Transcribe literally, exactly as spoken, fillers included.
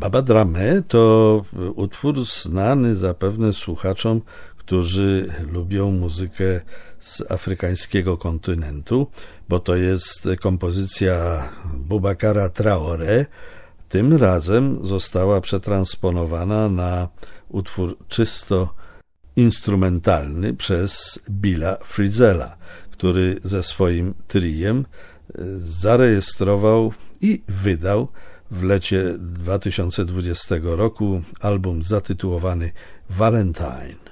Baba Dramé to utwór znany zapewne słuchaczom, którzy lubią muzykę z afrykańskiego kontynentu, bo to jest kompozycja Boubacara Traoré. Tym razem została przetransponowana na utwór czysto instrumentalny przez Billa Frizella, który ze swoim triem zarejestrował i wydał w lecie dwa tysiące dwudziestego roku album zatytułowany Valentine.